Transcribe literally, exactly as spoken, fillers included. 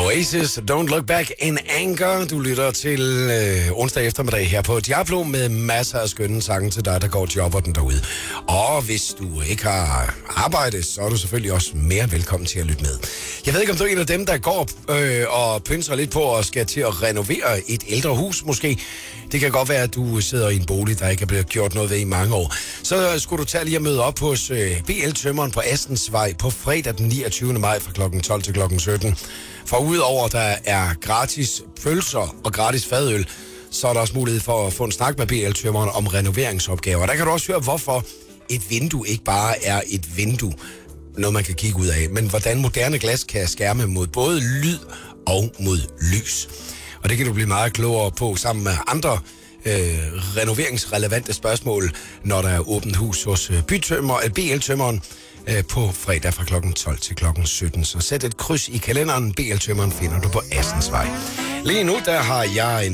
Oasis, Don't Look Back in Anger. Du lytter til øh, onsdag eftermiddag her på Diablo med masser af skønne sange til dig, der går jobber den derude. Og hvis du ikke har arbejde, så er du selvfølgelig også mere velkommen til at lytte med. Jeg ved ikke, om du er en af dem, der går øh, og pynser lidt på og skal til at renovere et ældre hus måske. Det kan godt være, at du sidder i en bolig, der ikke er blevet gjort noget ved i mange år. Så skulle du tage lige at møde op hos øh, B L-tømmeren på Astensvej på fredag den niogtyvende maj fra klokken tolv til klokken sytten. For udover der er gratis pølser og gratis fadøl, så er der også mulighed for at få en snak med B L-tømmeren om renoveringsopgaver. Der kan du også høre, hvorfor et vindue ikke bare er et vindue, noget man kan kigge ud af, men hvordan moderne glas kan skærme mod både lyd og mod lys. Og det kan du blive meget klogere på sammen med andre øh, renoveringsrelevante spørgsmål, når der er åbent hus hos øh, bytømmer, øh, B L-tømmeren øh, på fredag fra klokken tolv til klokken sytten. Så sæt et kryds i kalenderen. B L-tømmeren finder du på Astensvej. Lige nu der har jeg en